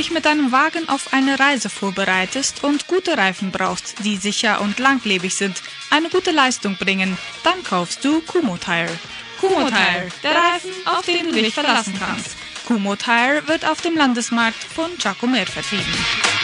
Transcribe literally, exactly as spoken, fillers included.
dich mit deinem Wagen auf eine Reise vorbereitest und gute Reifen brauchst, die sicher und langlebig sind, eine gute Leistung bringen, dann kaufst du Kumho Tire. Kumho Tire, der Reifen, auf den du dich verlassen kannst. Kumho Tire wird auf dem Landesmarkt von Jacommer vertrieben.